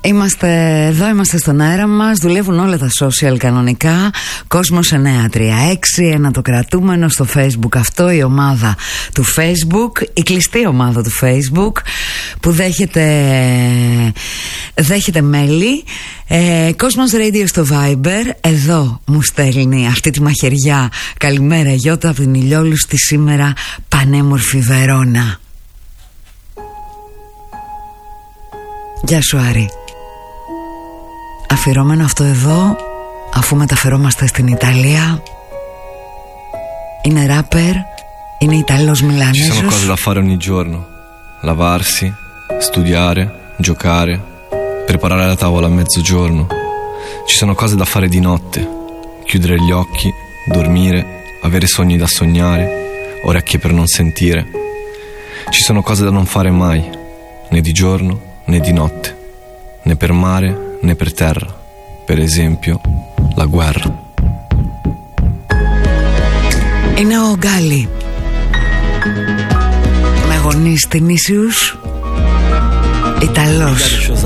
Είμαστε στον αέρα μας. Δουλεύουν όλα τα social κανονικά. Κόσμος 936. Ένα το κρατούμενο στο Facebook αυτό. Η ομάδα του Facebook, η κλειστή ομάδα του Facebook, που δέχεται μέλη. Κόσμος Radio στο Viber. Εδώ μου στέλνει αυτή τη μαχαιριά. Καλημέρα Γιώτα από την ηλιόλουστη σήμερα πανέμορφη Βερόνα. Γεια σου Άρη. Αφιερώμενο αυτό εδώ, αφού μεταφερόμαστε στην Ιταλία. Είναι ράπερ, είναι Ιταλός Μιλανέζος. Ci sono cose da fare ogni giorno. Lavarsi, studiare, giocare, preparare la tavola a mezzogiorno. Ci sono cose da fare di notte. Chiudere gli occhi, dormire, avere sogni da sognare, orecchie per non sentire. Ci sono cose da non fare mai, né di giorno né di notte, né per mare né per terra, per esempio la guerra. Είναι ο Γκάλι, με γονείς Τινήσιους, Ιταλός.